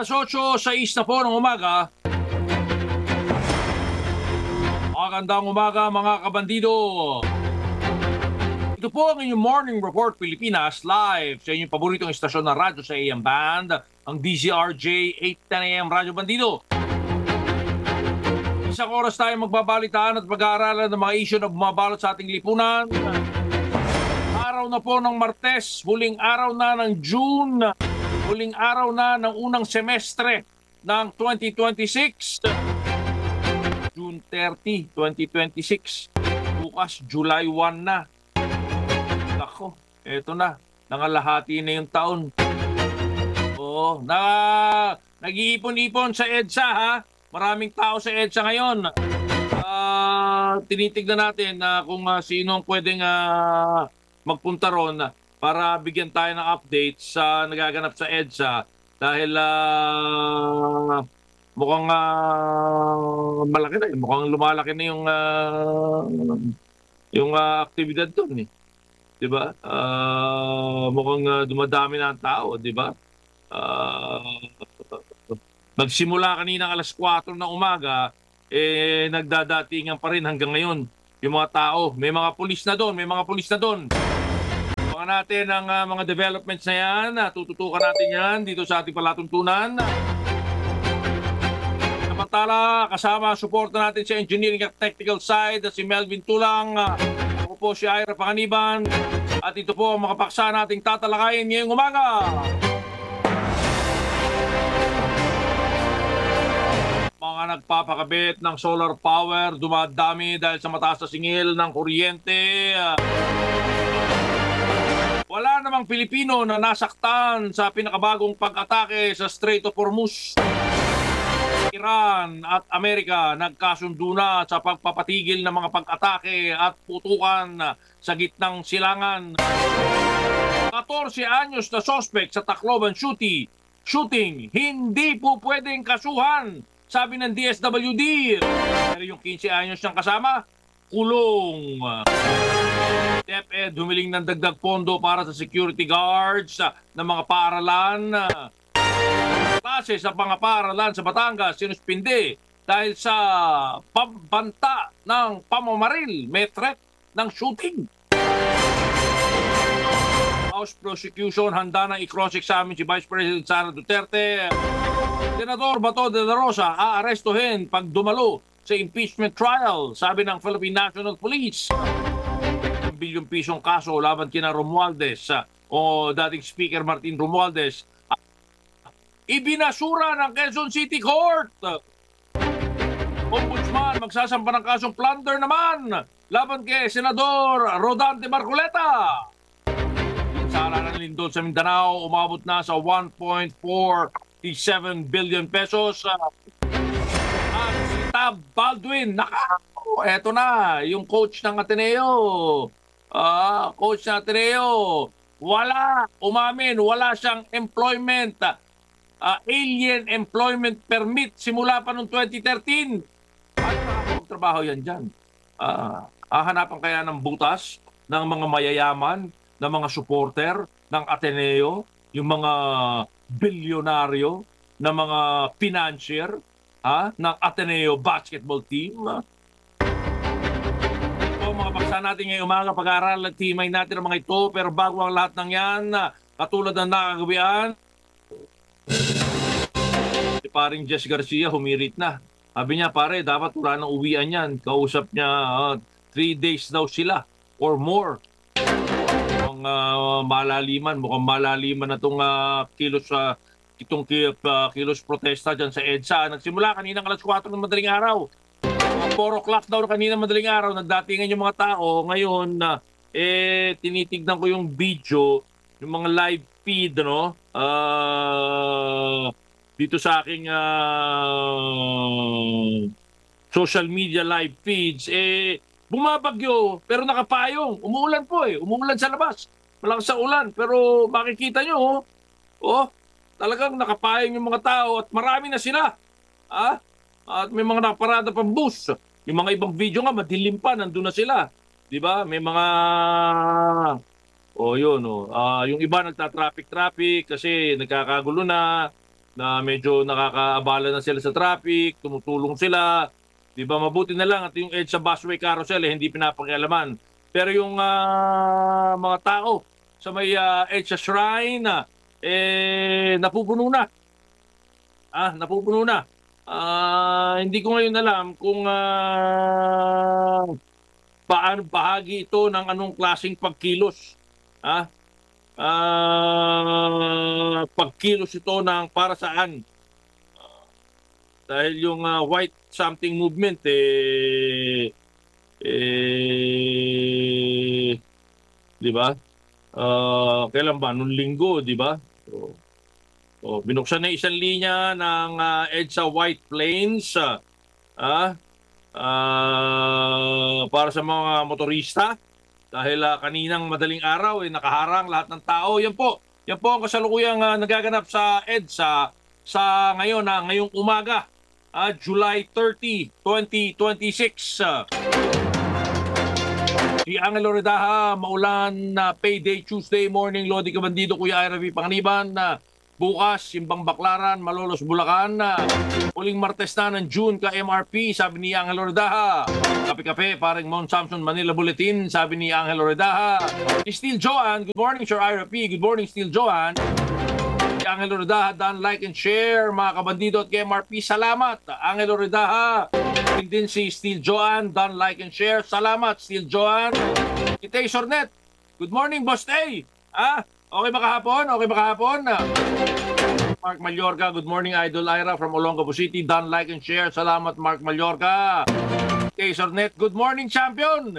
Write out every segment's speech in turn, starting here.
8:06 na po ng umaga. Magandang umaga mga kabandido. Ito po ang inyong Morning Report Pilipinas live sa inyong paboritong istasyon na radyo sa AM Band, ang DZRJ 810 AM Radyo Bandido. Isang oras tayo magbabalitaan at mag-aaralan ng mga isyu na bumabalot sa ating lipunan. Araw na po ng Martes, huling araw na ng June, huling araw na ng unang semestre ng 2026. June 30, 2026. Bukas, July 1 na. Nako, eto na. Nangalahati na yung taon. Oo, nag-iipon-ipon sa EDSA ha. Maraming tao sa EDSA ngayon. Tinitignan natin kung sino ang pwedeng magpunta ron para bigyan tayo ng update sa nagaganap sa EDSA dahil mukhang malaki na, mukhang lumalaki na yung aktibidad doon eh. 'Di ba? Mukhang dumadami na ang tao, 'di ba? Nagsimula kanina alas 4 ng umaga, nagdadatingan pa rin hanggang ngayon. Yung mga tao, may mga pulis na doon, Abangan natin ang mga developments na yan. Tututukan natin yan dito sa ating palatuntunan. Samantala, kasama suporta natin sa engineering at technical side si Melvin Tulang. Ako po si Ira Panganiban. At ito po ang mga paksa nating tatalakayin ngayong umaga. Mga nagpapakabit ng solar power, dumadami dahil sa mataas na singil ng kuryente. Wala namang Pilipino na nasaktan sa pinakabagong pag-atake sa Strait of Hormuz. Iran at Amerika nagkasundo na sa pagpapatigil ng mga pag-atake at putukan sa gitnang silangan. 14 anyos na suspect sa Tacloban shooting, hindi po pwedeng kasuhan, sabi ng DSWD. Pero yung 15 anyos niyang kasama, kulong. DepEd humiling ng dagdag pondo para sa security guards ng mga paaralan. Klase sa mga paaralan sa Batangas sinuspinde dahil sa pambanta ng pamamaril. May threat ng shooting. House prosecution handa na i-cross-examine si Vice President Sara Duterte. Senador Bato de la Rosa aarestuhin pag dumalo sa impeachment trial, sabi ng Philippine National Police. Ang bilyong pisong kaso laban kina Romualdez o dating Speaker Martin Romualdez ibinasura ng Quezon City Court. Ombudsman magsasampa ng kasong plunder naman laban kay Senador Rodante Marcoleta. Sala ng lindol sa Mindanao umabot na sa 1.47 billion pesos. At si Tab Baldwin, eto na, yung coach ng Ateneo. Wala siyang employment. Alien employment permit simula pa noong 2013. Ano trabaho yan dyan? Hahanapan kaya ng butas ng mga mayayaman, ng mga supporter ng Ateneo, yung mga bilyonaryo, ng mga financier ng Ateneo basketball team. Ito mga paksa natin ngayong umaga, pag-aaral at timay natin ang mga ito, pero bago ang lahat ng yan, katulad ng nakagawian, si paring Jess Garcia humirit na. Sabi niya, pare, dapat wala nang uwian yan. Kausap niya, 3 days daw sila or more. Mukhang malaliman na itong kilos protesta dyan sa EDSA. Nagsimula kaninang alas 4 ng madaling araw. 4 o'clock daw kaninang madaling araw, nagdatingan yung mga tao. Ngayon, tinitignan ko yung video, yung mga live feed, dito sa aking social media live feeds, bumabagyo, pero nakapayong. Umuulan po umuulan sa labas. Malakas sa ulan, pero makikita nyo, talagang nakapayong yung mga tao at marami na sila. At may mga nakaparada pang bus. Yung mga ibang video nga, madilim pa, nandun na sila. Di ba? May mga yun. Yung iba nagta-traffic kasi nagkakagulo na. na medyo nakakaabala na sila sa traffic, tumutulong sila. Di ba, mabuti na lang at yung EDSA busway carousel hindi pinapakialaman. Pero yung mga tao sa may EDSA Shrine, napupuno na. Napupuno na. Hindi ko ngayon alam kung paano bahagi ito ng anong klaseng pagkilos. Ah, Pagkilos ito ng para saan? Dahil yung white something movement di ba? Kailan ba? Nung linggo, di ba? Binuksan na isang linya ng EDSA White Plains para sa mga motorista dahil kaninang madaling araw nakaharang lahat ng tao. Yan po ang kasalukuyang nagaganap sa EDSA sa ngayong umaga, July 30, 2026. Si Angelo Redaha, maulan na payday Tuesday morning. Lodi Cabandido, Kuya Ira V. Panganiban. Bukas, Simbang Baclaran, Malolos, Bulacan. Uling Martes na ng June ka MRP, sabi ni Angelo Redaha. Kape-kape, parang Mount Samson Manila Bulletin, sabi ni Angelo Redaha. Steel Joan, good morning, Sir Ira P. Good morning, Steel Joan. Si Angelo Redaha, dan like and share, mga kabandido at MRP, salamat. Angelo Redaha. Din si Steel Joan, dan like and share, salamat, Steel Joan. Si Tay Sornet, good morning, Boss Tay. Okay ba kahapon? Mark Mallorca, good morning, Idol Ira from Olongapo City. Done like and share. Salamat, Mark Mallorca. Kay Sornet, good morning, champion.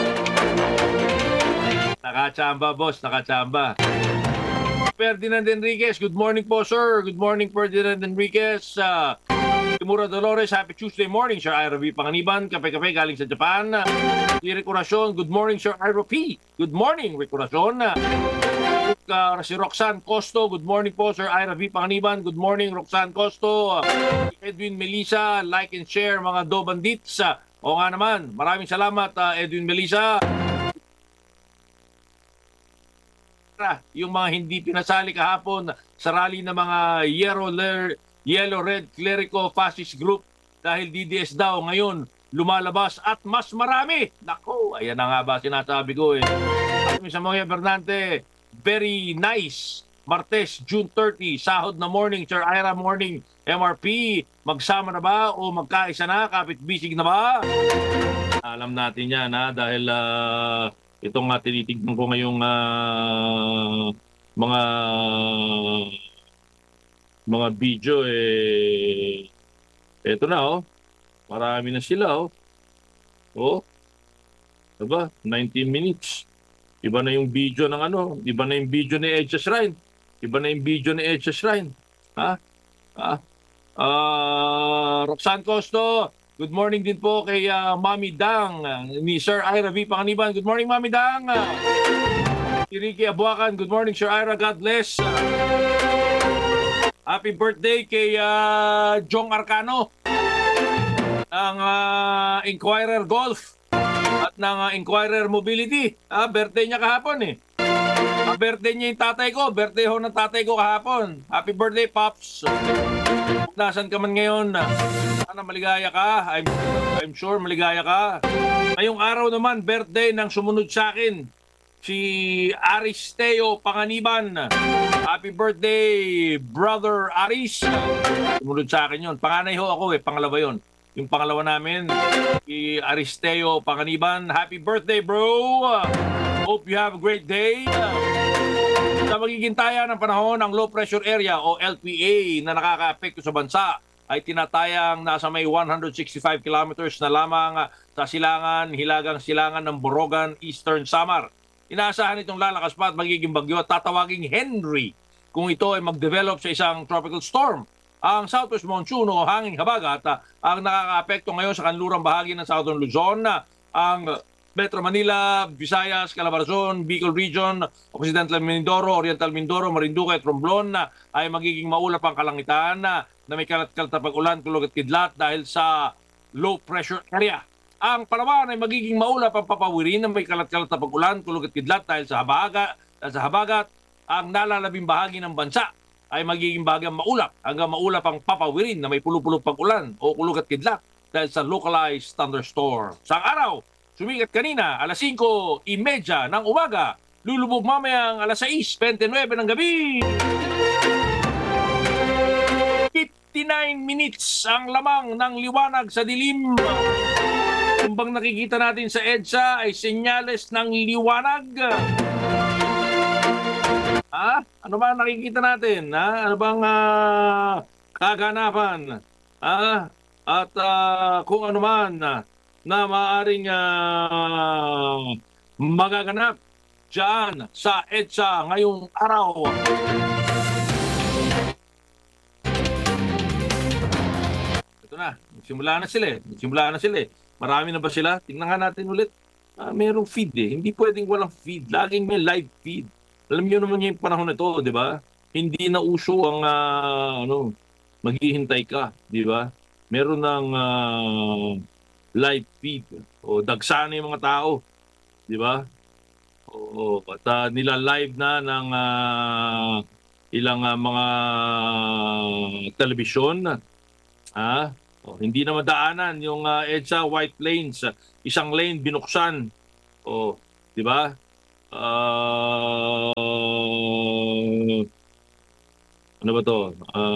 Nakachamba, boss, nakachamba. Ferdinand Enriquez, good morning po, sir. Good morning, Ferdinand Enriquez. Timura Dolores, happy Tuesday morning, Sir Ira V. Panganiban. Kape-kape galing sa Japan. Si Recuracion, good morning, Sir Ira P. Good morning, Recuracion. Si Roxanne Costo, good morning po, Sir Ira V. Panganiban. Good morning, Roxanne Costo. Edwin Melisa, like and share, mga do bandits. O nga naman, maraming salamat, Edwin Melisa. Yung mga hindi pinasali kahapon sa rally ng mga Yellow Red Clerico Fascist Group dahil DDS daw ngayon lumalabas at mas marami. Nako, ayan na nga ba sinasabi ko eh. At sa mga Bernante, very nice. Martes, June 30, sahod na morning, Sir Ira morning, MRP, magsama na ba o magkaisa na, kapit-bisig na ba? Alam natin yan dahil itong tinitignan ko ngayong mga video eto na marami na sila diba 19 minutes, iba na yung video ng iba na yung video ni EDSA Shrine, Roxanne Costo, good morning din po kay Mami Dang ni Sir Ira V. Panganiban. Good morning, Mami Dang. Si Ricky Abuacan, good morning, Sir Ira, God bless. Happy birthday kay Jong Arcano ng Inquirer Golf at ng Inquirer Mobility. Birthday niya kahapon birthday niya yung tatay ko. Birthday ho ng tatay ko kahapon. Happy birthday, Pops. Nasaan ka man ngayon? Sana maligaya ka. I'm sure maligaya ka. Ngayong araw naman, birthday ng sumunod sa akin, si Aristeo Panganiban. Happy birthday, brother Aris. Sumunod sa akin yun. Panganay ho ako pangalawa yun. Yung pangalawa namin, si Aristeo Panganiban. Happy birthday, bro. Hope you have a great day. Sa magiging taya ng panahon, ang low pressure area o LPA na nakaka-apekto sa bansa ay tinatayang nasa may 165 kilometers na lamang sa hilagang silangan ng Borogan, Eastern Samar. Inaasahan itong lalakas pa at magiging bagyo at tatawaging Henry kung ito ay mag-develop sa isang tropical storm. Ang southwest monsoon o hanging habagat ang nakaka-apekto ngayon sa kanlurang bahagi ng Southern Luzon, ang Metro Manila, Visayas, Calabarzon, Bicol Region, Occidental Mindoro, Oriental Mindoro, Marinduque at Romblon ay magiging maulap ang kalangitan na may kalat-kalat na pag-ulan, kulog at kidlat dahil sa low pressure area. Ang Palawan ay magiging maulap ang papawirin na may kalat-kalat na pag-ulan, kulog at kidlat dahil sa habagat ang nalalabing bahagi ng bansa ay magiging bagyang maulap hanggang maulap ang papawirin na may pulupulong pag-ulan o kulog at kidlat dahil sa localized thunderstorm. Sa araw, sumikat kanina alas 5:30 ng umaga, lulubog mamayang alas 6:29 ng gabi. 59 minutes ang lamang ng liwanag sa dilim. Kung bang nakikita natin sa EDSA ay senyales ng liwanag. Ano ba nakikita natin? Ano bang kaganapan? At kung ano man na maaaring magaganap dyan sa EDSA ngayong araw. Ito na, nagsimula na sila eh. Marami na ba sila? Tingnan nga natin ulit. Merong feed eh. Hindi pwedeng walang feed. Laging may live feed. Alam niyo naman yung panahon na ito, di ba? Hindi na uso ang maghihintay ka, di ba? Meron ng live feed. O dagsa na yung mga tao, di ba? O at nila-live na ng ilang mga telebisyon. Hindi na madaanan yung EDSA White Plains. Isang lane binuksan. Di ba? Ano ba to?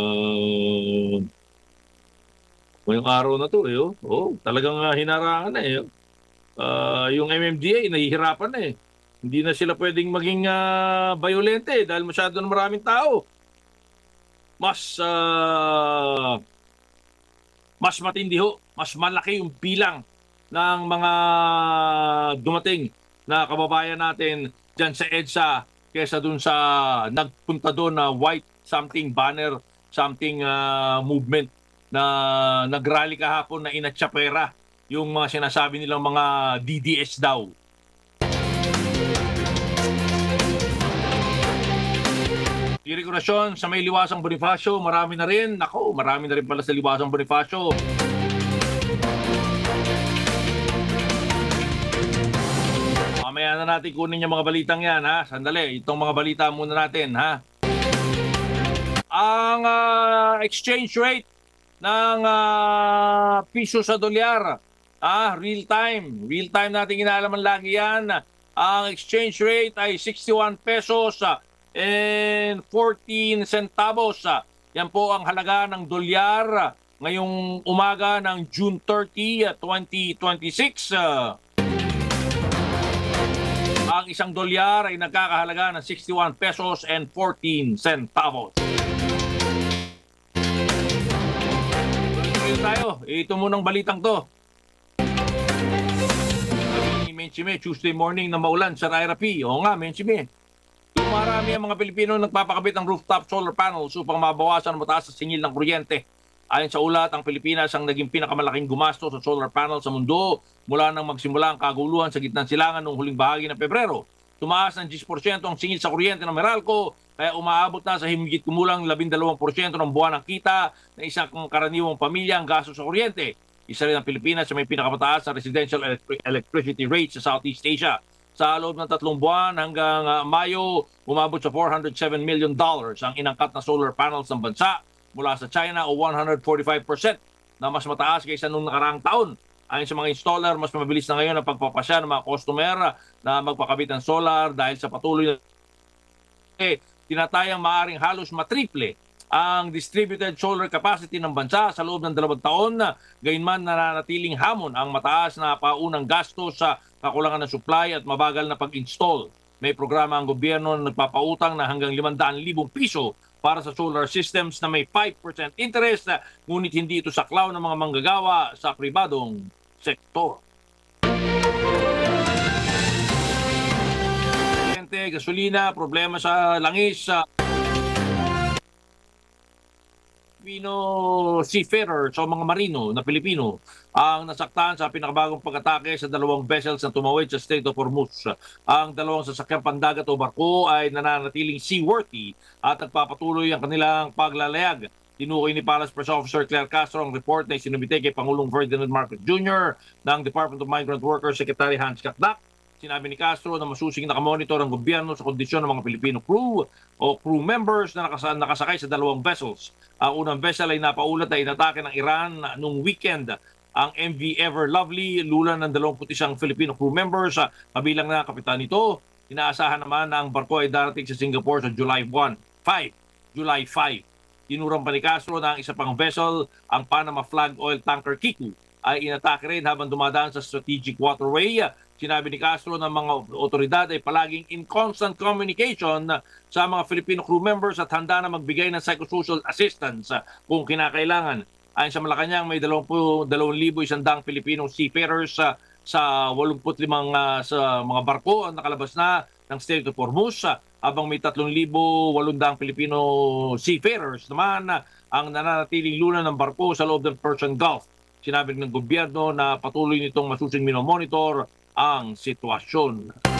Ngayong araw na to talagang hinarangan na yung MMDA nahihirapan na Hindi na sila pwedeng maging violente dahil masyado na maraming tao. Mas matindi mas malaki yung bilang ng mga dumating na kababayan natin dyan sa EDSA kesa dun sa nagpunta doon na white something banner, something movement na nagrally kahapon na inatsapera yung mga sinasabi nilang mga DDS daw. Irigurasyon sa may Liwasang Bonifacio, marami na rin. Marami na rin pala sa Liwasang Bonifacio. Mamaya na natin kunin yung mga balitang yan, Sandali, itong mga balita muna natin, Ang exchange rate ng piso sa dolyar, real time. Real time natin inalaman lagi yan. Ang exchange rate ay 61 pesos and 14 centavos. Yan po ang halaga ng dolyar ngayong umaga ng June 30, 2026. Ang isang dolyar ay nagkakahalaga ng 61 pesos and 14 centavos. Tuloy tayo. Ito munang balitang to. Sabi ni Menchime, Tuesday morning na maulan sa Rairapi. Oo nga, Menchime. Marami ang mga Pilipino nagpapakabit ng rooftop solar panels upang mabawasan ang mataas sa singil ng kuryente. Ayon sa ulat, ang Pilipinas ang naging pinakamalaking gumasto sa solar panel sa mundo mula nang magsimula ang kaguluhan sa gitnang silangan noong huling bahagi ng Pebrero. Tumaas ng 10% ang singil sa kuryente ng Meralco, kaya umaabot na sa higit kumulang 12% ng buwan ng kita na isang karaniwang pamilya ang gasto sa kuryente. Isa rin ang Pilipinas sa may pinakamataas sa residential electricity rate sa Southeast Asia. Sa loob ng 3 buwan hanggang Mayo, umabot sa $407 million ang inangkat na solar panels ng bansa mula sa China o 145% na mas mataas kaysa noong nakaraang taon. Ayon sa mga installer, mas mabilis na ngayon ang pagpapasya ng mga customer na magpakabit ng solar dahil sa patuloy na tinatayang maaring halos matriple ang distributed solar capacity ng bansa sa loob ng 2 taon. Gayunman nananatiling hamon ang mataas na paunang gasto sa kakulangan ng supply at mabagal na pag-install. May programa ang gobyerno na nagpapautang na hanggang 500,000 piso para sa solar systems na may 5% interest, ngunit hindi ito saklaw ng mga manggagawa sa pribadong sektor. Gasolina, problema sa langis, Filipino seafarers o mga marino na Pilipino ang nasaktan sa pinakabagong pag-atake sa 2 vessels na tumawid sa Strait of Hormuz. Ang 2 sasakyang pandagat o barko ay nananatiling seaworthy at nagpapatuloy ang kanilang paglalayag. Tinukoy ni Palace Press Officer Claire Castro ang report na isinumite kay Pangulong Ferdinand Marcos Jr. ng Department of Migrant Workers Secretary Hans Kakdak Sinabi ni Castro na masusing nakamonitor ang gobyerno sa kondisyon ng mga Filipino crew o crew members na nakasakay sa dalawang vessels. Ang unang vessel ay napaulat na inatake ng Iran noong weekend. Ang MV Ever Lovely, lula ng 21 Filipino crew members, kabilang na kapitan nito. Inaasahan naman na ang barko ay darating sa Singapore sa July 5. Tinurang pa ni Castro na ang isa pang vessel, ang Panama Flag Oil Tanker Kiku, ay inatake rin habang dumadaan sa strategic waterway. Sinabi ni Castro na mga otoridad ay palaging in constant communication sa mga Filipino crew members at handa na magbigay ng psychosocial assistance kung kinakailangan. Ayon sa Malacanang, may 2,100 Filipino seafarers sa 85 sa mga barko ang nakalabas na ng Strait of Hormuz, habang may 3,800 Filipino seafarers naman ang nananatiling luna ng barko sa loob ng Persian Gulf. Sinabi ng gobyerno na patuloy nitong masusing minomonitor ang sitwasyon.